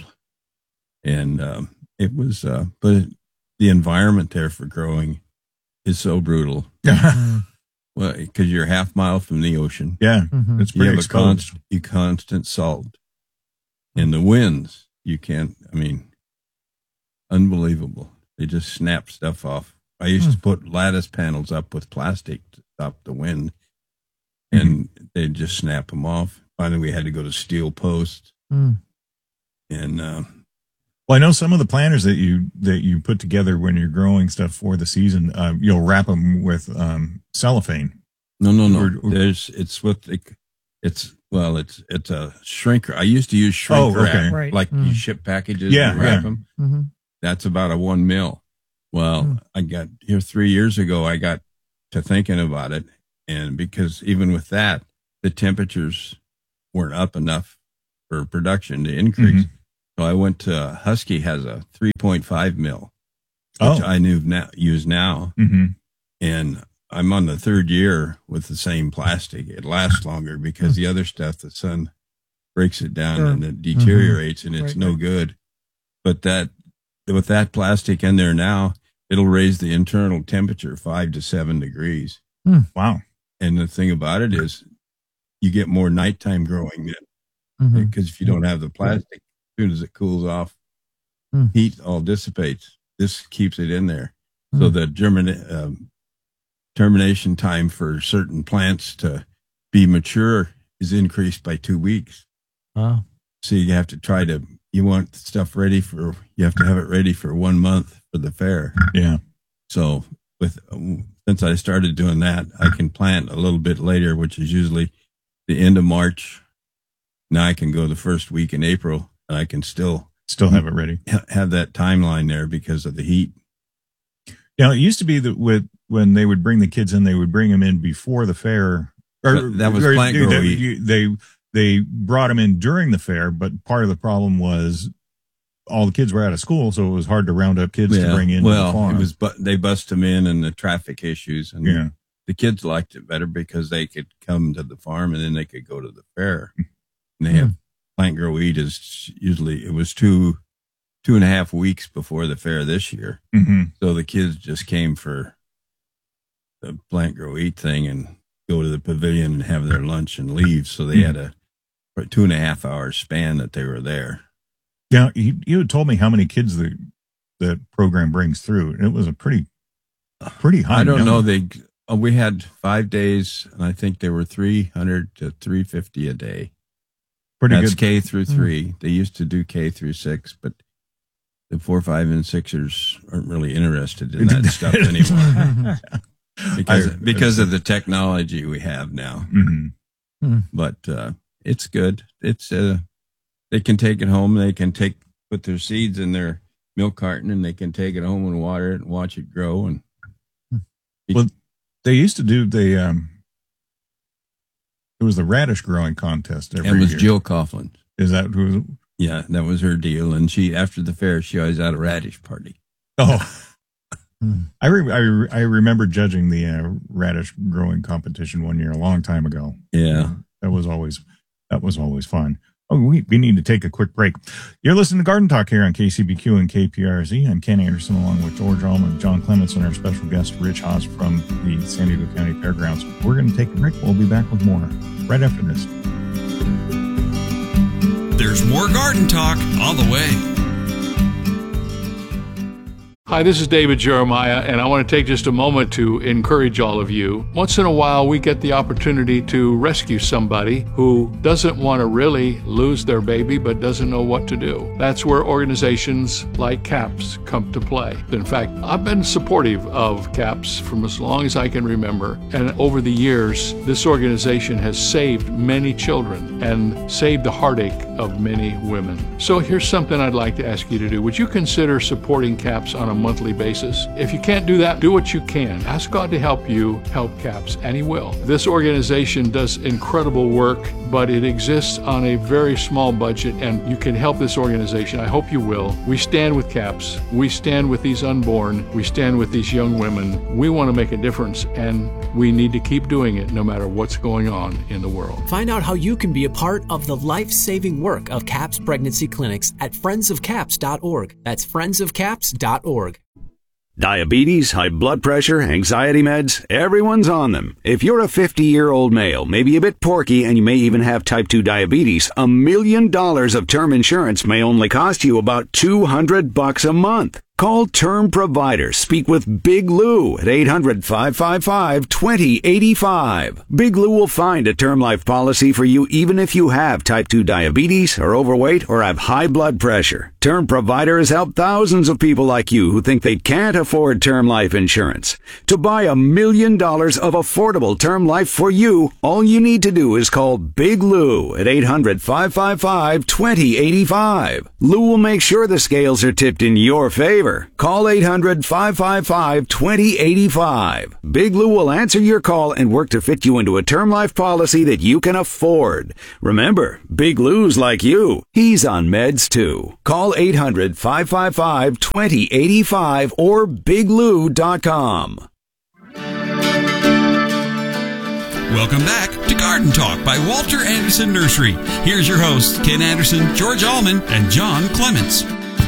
and um, it was, uh, but. It, The environment there for growing is so brutal. Well, because you're half mile from the ocean. Yeah, mm-hmm. It's pretty you have exposed. a constant, you constant salt, and the winds. You can't. I mean, unbelievable. They just snap stuff off. I used mm. to put lattice panels up with plastic to stop the wind, and mm-hmm. they just snap them off. Finally, we had to go to steel posts, mm. and. Uh, Well, I know some of the planters that you that you put together when you're growing stuff for the season, uh, you'll wrap them with um, cellophane. No, no, no. Or, or, There's it's with the, it's well, it's it's a shrinker. I used to use shrink oh, wrap, okay. right. like mm. you ship packages yeah, and wrap yeah. them. Mm-hmm. That's about a one mil, Well, hmm. I got here three years ago, I got to thinking about it. And because even with that, the temperatures weren't up enough for production to increase. Mm-hmm. So I went to Husky has a three point five mil, which oh. I knew now, use now. Mm-hmm. And I'm on the third year with the same plastic. It lasts longer because the other stuff, the sun breaks it down sure. and it deteriorates mm-hmm. and it's right. no good. But that with that plastic in there now, it'll raise the internal temperature five to seven degrees. Mm. Wow. And the thing about it is you get more nighttime growing then. Mm-hmm. Because if you don't have the plastic, as soon as it cools off, mm. heat all dissipates. This keeps it in there. Mm. So the germin- um, termination time for certain plants to be mature is increased by two weeks. Wow. So you have to try to, you want stuff ready for, you have to have it ready for one month for the fair. Yeah. So with, since I started doing that, I can plant a little bit later, which is usually the end of March. Now I can go the first week in April and I can still, still have it ready. Have that timeline there because of the heat. You know, it used to be that with, when they would bring the kids in, they would bring them in before the fair. Or, but that was or, plant grow they, eat. they, they brought them in during the fair, but part of the problem was all the kids were out of school, so it was hard to round up kids yeah. to bring in. Well, to the farm. it was, but they bust them in and the traffic issues. And yeah. the kids liked it better because they could come to the farm and then they could go to the fair. And they have plant grow eat is usually, it was two, two and a half weeks before the fair this year. Mm-hmm. So the kids just came for the plant grow eat thing and go to the pavilion and have their lunch and leave. So they had a, a two and a half hour span that they were there. Yeah. You, you had told me how many kids the, the program brings through. It was a pretty, pretty high I don't number. know. They, oh, we had five days and I think there were three hundred to three fifty a day. Pretty That's good. K through three. Mm. They used to do K through six, but the four, five, and sixers aren't really interested in that stuff anymore because I, because of the technology we have now. Mm-hmm. Mm-hmm. But uh, it's good. It's uh, they can take it home. They can take put their seeds in their milk carton, and they can take it home and water it and watch it grow. And well, they used to do the. Um, it was the radish growing contest every year. It was year. Jill Coughlin. Is that who? Yeah, that was her deal. And she, after the fair, she always had a radish party. Oh, I, re- I, re- I remember judging the uh, radish growing competition one year, a long time ago. Yeah. That was always, that was always fun. Oh, we, we need to take a quick break. You're listening to Garden Talk here on K C B Q and K P R Z. I'm Ken Anderson along with George Allman, John Clements, and our special guest, Rich Haas from the San Diego County Fairgrounds. We're going to take a break. We'll be back with more right after this. There's more Garden Talk on the way. Hi, this is David Jeremiah, and I want to take just a moment to encourage all of you. Once in a while, we get the opportunity to rescue somebody who doesn't want to really lose their baby but doesn't know what to do. That's where organizations like CAPS come to play. In fact, I've been supportive of CAPS from as long as I can remember, and over the years, this organization has saved many children and saved the heartache of many women. So here's something I'd like to ask you to do. Would you consider supporting CAPS on a monthly basis? If you can't do that, do what you can. Ask God to help you help CAPS, and He will. This organization does incredible work, but it exists on a very small budget, and you can help this organization. I hope you will. We stand with CAPS. We stand with these unborn. We stand with these young women. We want to make a difference, and we need to keep doing it no matter what's going on in the world. Find out how you can be a part of the life-saving work of CAPS pregnancy clinics at friends of caps dot org. That's friends of caps dot org. Diabetes, high blood pressure, anxiety meds, everyone's on them. If you're a fifty-year-old male, maybe a bit porky, and you may even have type two diabetes, a million dollars of term insurance may only cost you about two hundred bucks a month. Call Term Provider. Speak with Big Lou at eight hundred, five five five, two zero eight five. Big Lou will find a term life policy for you even if you have type two diabetes, are overweight, or have high blood pressure. Term Provider has helped thousands of people like you who think they can't afford term life insurance. To buy a million dollars of affordable term life for you, all you need to do is call Big Lou at eight hundred, five five five, two zero eight five. Lou will make sure the scales are tipped in your favor. ever. Call eight hundred, five five five, two zero eight five. Big Lou will answer your call and work to fit you into a term life policy that you can afford. Remember, Big Lou's like you. He's on meds too. Call eight hundred, five five five, two zero eight five or big lou dot com. Welcome back to Garden Talk by Walter Anderson Nursery. Here's your hosts, Ken Anderson, George Allman, and John Clements.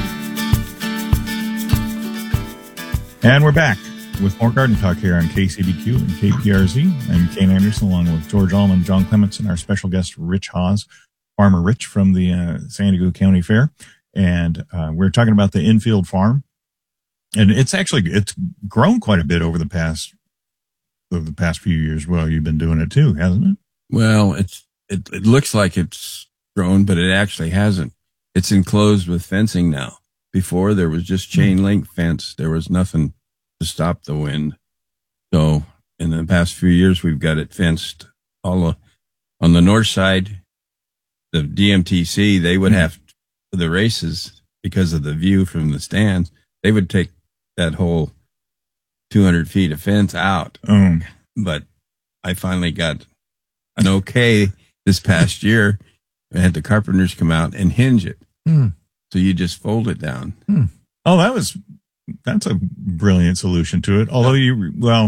And we're back with more Garden Talk here on K C B Q and K P R Z. I'm Ken Anderson along with George Allman, John Clements, and our special guest, Rich Haas, Farmer Rich from the uh, San Diego County Fair. And uh, we're talking about the infield farm. And it's actually, it's grown quite a bit over the past over the past few years. Well, you've been doing it too, hasn't it? Well, it's it, it looks like it's grown, but it actually hasn't. It's enclosed with fencing now. Before, there was just chain link fence. There was nothing to stop the wind. So in the past few years, we've got it fenced all uh, on the north side. The D M T C, they would have for the races, because of the view from the stands, they would take that whole two hundred feet of fence out. Um. But I finally got an okay this past year. I had the carpenters come out and hinge it. Hmm. So you just fold it down. Hmm. Oh, that was, that's a brilliant solution to it. Although you, well,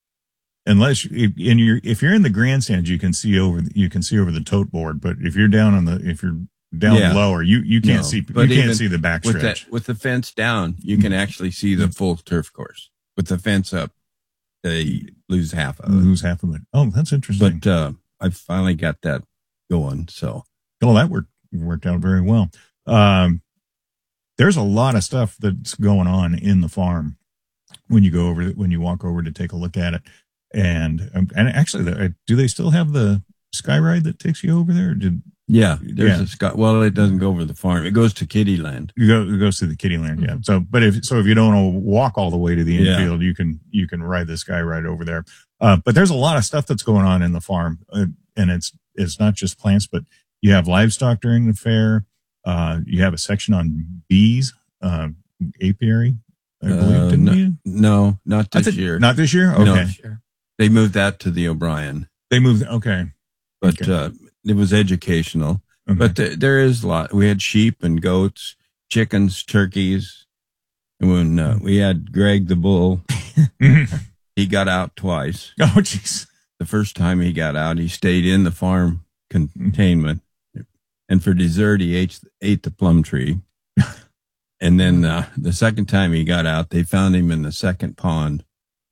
unless you, in your, if you're in the grandstands, you can see over, you can see over the tote board. But if you're down on the, if you're down Yeah. lower, you, you can't No, see, but you can't even see the backstretch. with that, with the fence down, you can actually see the full turf course. With the fence up, they lose half of it. Lose half of it. Oh, that's interesting. But uh, I finally got that going. So, oh, that worked worked out very well. Um, there's a lot of stuff that's going on in the farm when you go over, when you walk over to take a look at it. And um, and actually, the, do they still have the sky ride that takes you over there? Did yeah, there's yeah. a Scott. Well, it doesn't go over the farm. It goes to Kitty Land. You go, it goes to the Kitty Land, yeah. So, but if so, if you don't want to walk all the way to the Yeah. infield, you can you can ride the sky ride over there. Uh, but there's a lot of stuff that's going on in the farm, uh, and it's it's not just plants, but you have livestock during the fair. Uh, you have a section on bees, uh, apiary. I believe, Uh, didn't no, you? no, not I this think- year. Not this year. Okay, No. They moved that to the O'Brien. they moved. Okay, But Okay. uh, it was educational. Okay. But th- there is a lot. We had sheep and goats, chickens, turkeys. And when uh, we had Greg the bull, he got out twice. Oh, jeez. The first time he got out, he stayed in the farm containment. And for dessert, he ate, ate the plum tree. And then uh, the second time he got out, they found him in the second pond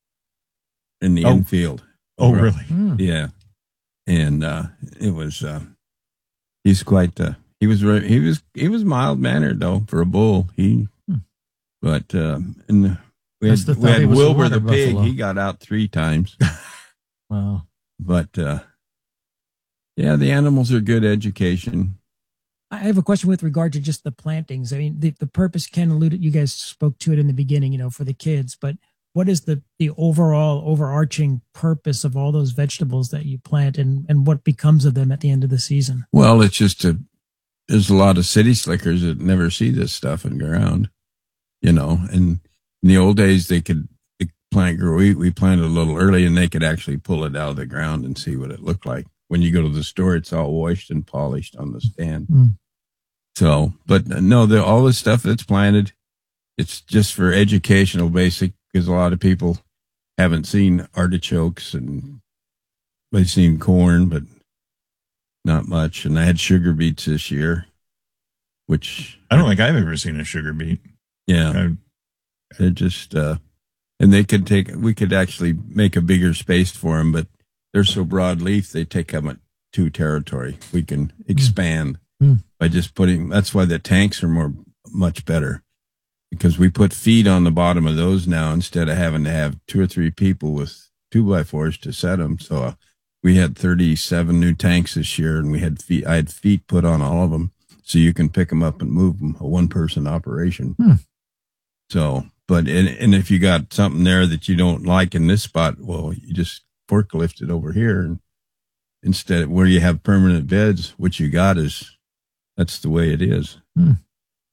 in the Oh. infield. Oh, Over- really? Yeah. And uh, it was, uh, he's quite, uh, he was, re- he was, he was mild mannered though for a bull. He, but, um, and we had, Must have we thought had he was a Wilbur water the pig. buffalo. He got out three times. Wow. But, uh, yeah, the animals are good education. I have a question with regard to just the plantings. I mean, the, the purpose Ken alluded, you guys spoke to it in the beginning, you know, for the kids, but what is the, the overall overarching purpose of all those vegetables that you plant, and, and what becomes of them at the end of the season? Well, it's just a, there's a lot of city slickers that never see this stuff in ground, you know, and in the old days they could plant, we, we planted a little early and they could actually pull it out of the ground and see what it looked like. When you go to the store, it's all washed and polished on the stand. Mm. So, but no, the, all the stuff that's planted, it's just for educational basic, because a lot of people haven't seen artichokes and they've seen corn, but not much. And I had sugar beets this year, which I don't think I've ever seen a sugar beet. yeah, I- they're just, uh, and they could take, we could actually make a bigger space for them, but they're so broadleaf, they take up two territory. We can expand Mm. by just putting, that's why the tanks are more, much better, because we put feed on the bottom of those now instead of having to have two or three people with two by fours to set them. So uh, we had thirty-seven new tanks this year, and we had feet, I had feet put on all of them, so you can pick them up and move them, a one person operation. Hmm. So, but, and, and if you got something there that you don't like in this spot, well, you just forklift it over here, and instead where you have permanent beds, what you got is, that's the way it is. Hmm.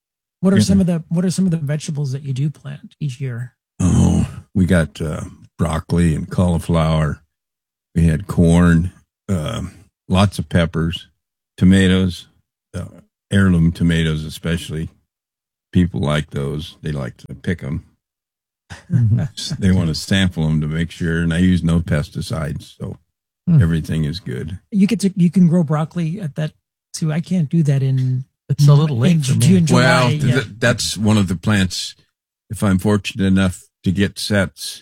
What are Yeah. some of the What are some of the vegetables that you do plant each year? Oh, we got uh, broccoli and cauliflower. We had corn, uh, lots of peppers, tomatoes, uh, heirloom tomatoes especially. People like those. They like to pick them. They want to sample them to make sure, and I use no pesticides, so Hmm. everything is good. You get to you can grow broccoli at that too. I can't do that in. It's a little late in for me. June, July, Well, yeah. th- that's one of the plants. If I'm fortunate enough to get sets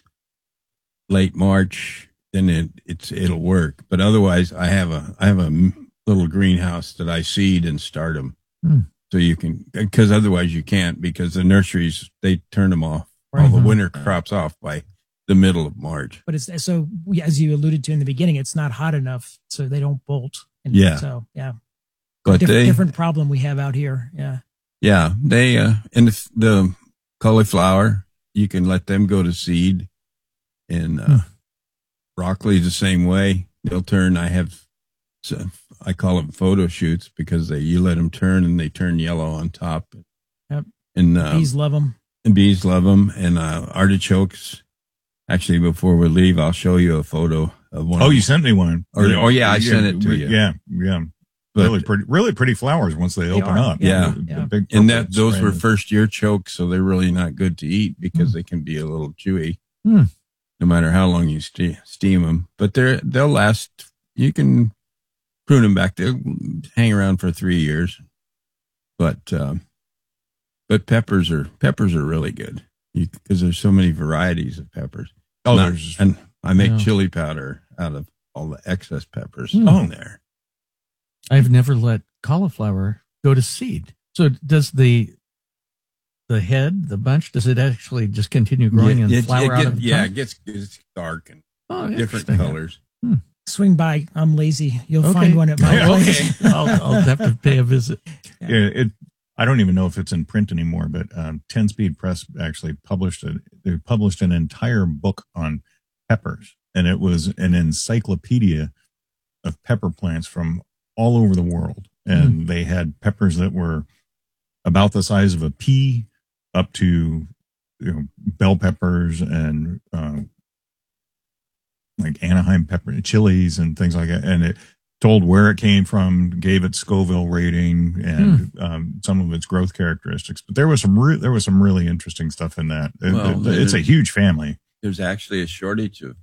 late March, then it, it's it'll work. But otherwise, I have a I have a m- little greenhouse that I seed and start them, Hmm. so you can, because otherwise you can't, because the nurseries, they turn them off. All Right. the winter crops off by the middle of March. But it's so we- as you alluded to in the beginning, it's not hot enough, so they don't bolt. And Yeah. So yeah. But Diff- they, different problem we have out here. Yeah. yeah, they uh, and the, the cauliflower, you can let them go to seed, and uh, broccoli the same way. They'll turn. I have, so I call them photo shoots because they you let them turn and they turn yellow on top. Yep. And uh, Bees love them. and bees love them. And uh, artichokes. Actually, before we leave, I'll show you a photo of one. Oh, of you sent me one. Or, oh yeah, I sent it to we- you. Yeah, yeah. But- really pretty, really pretty flowers once they, They open are, up. Yeah. The- the Yeah. big And purple that those were strand. first year chokes, so they're really not good to eat because they can be a little chewy, Hmm. no matter how long you ste- steam them. But they're they'll last. You can prune them back. They'll hang around for three years. But um, but peppers are peppers are really good because there's so many varieties of peppers. Oh, Not- there's and I make Yeah. chili powder out of all the excess peppers Hmm. on there. I've never let cauliflower go to seed. So does the the head, the bunch, does it actually just continue growing Yeah, and it- flower it out get- of the yeah, top? it gets it's dark and Oh, different interesting. colors. Swing by. I'm lazy. You'll Okay. find one at my Yeah, place. okay. I'll, I'll have to pay a visit. Yeah, it. I don't even know if it's in print anymore, but um, Ten Speed Press actually published a. They published an entire book on peppers, and it was an encyclopedia of pepper plants from all over the world. And they had peppers that were about the size of a pea, up to you know, bell peppers and uh, like Anaheim pepper chilies and things like that. And it told where it came from, gave it Scoville rating, and um, some of its growth characteristics. But there was some re- there was some really interesting stuff in that. It- Well, it- it's a there's- huge family. There's actually a shortage of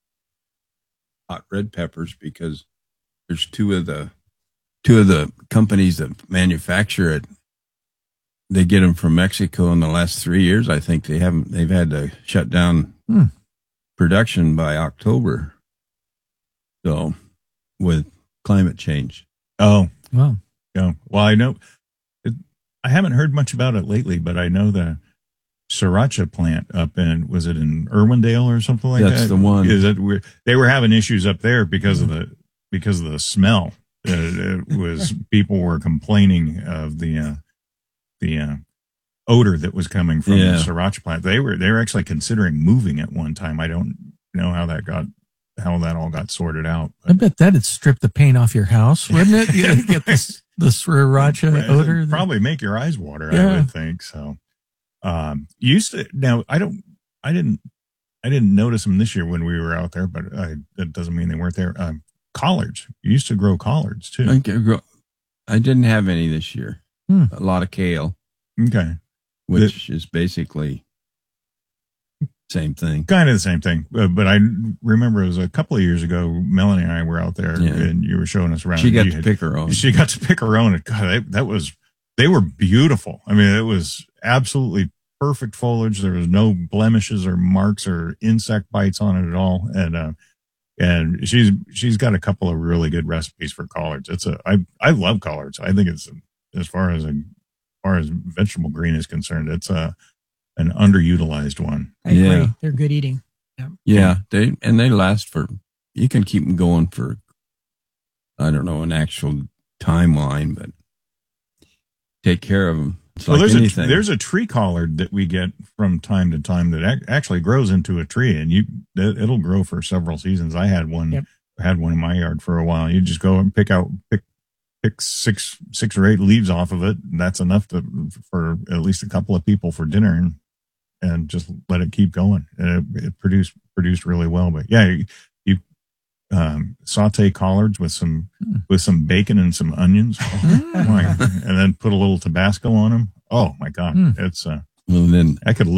hot red peppers because there's two of the two of the companies that manufacture it. They get them from Mexico. In the last three years, I think they haven't. They've had to shut down Hmm. production by October. So, with climate change. Oh, Wow. yeah. Well, I know. It, I haven't heard much about it lately, but I know the sriracha plant up in, was it in Irwindale or something like That's that? the one. Is it? Where they were having issues up there because of the because of the smell. Uh, it was people were complaining of the uh, the uh, odor that was coming from Yeah. the sriracha plant. They were they were actually considering moving at one time. I don't know how that got how that all got sorted out. I bet that'd strip the paint off your house, wouldn't it? You get this, the sriracha Right, odor. it'd probably make your eyes water. I Yeah. would think so. Um, used to now. I don't. I didn't. I didn't notice them this year when we were out there, but I, that doesn't mean they weren't there. Um, collards. You used to grow collards too. I, grow- I didn't have any this year. Hmm. A lot of kale, Okay, which is basically same thing. kind of the same thing. Uh, but I remember it was a couple of years ago. Melanie and I were out there, Yeah. and you were showing us around. She and got you to had- pick her own. She got to pick her own. And God, that, that was, they were beautiful. I mean, it was absolutely perfect foliage. There was no blemishes or marks or insect bites on it at all. And, uh, and she's, she's got a couple of really good recipes for collards. It's a, I, I love collards. I think it's, as far as, a, as far as vegetable green is concerned, it's a, an underutilized one. I agree. Yeah. They're good eating. Yeah, they and they last for. You can keep them going for. I don't know an actual timeline, but take care of them. It's Well, like there's anything. a there's a tree collard that we get from time to time that ac- actually grows into a tree, and you it- it'll grow for several seasons. I had one Yep. had one in my yard for a while. You just go and pick out pick pick six six or eight leaves off of it. And that's enough to for at least a couple of people for dinner, and and just let it keep going. And it, it produced produced really well. But yeah, you, you um, saute collards with some with some bacon and some onions, oh, my, and then put a little Tabasco on them. Oh my God, Mm. it's uh, well, then I could